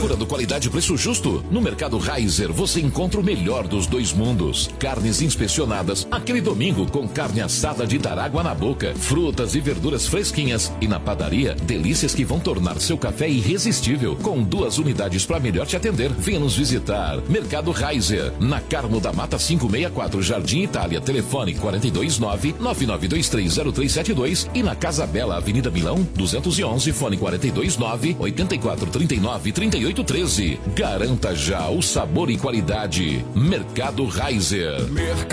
Procurando qualidade e preço justo? No Mercado Reiser você encontra o melhor dos dois mundos. Carnes inspecionadas, aquele domingo com carne assada de dar água na boca, frutas e verduras fresquinhas e na padaria, delícias que vão tornar seu café irresistível. Com 2 unidades para melhor te atender. Venha nos visitar. Mercado Reiser, na Carmo da Mata 564, Jardim Itália, telefone 429-99230372 e na Casa Bela, Avenida Milão 211, fone 429-8439-3813. Garanta já o sabor e qualidade. Mercado Reiser.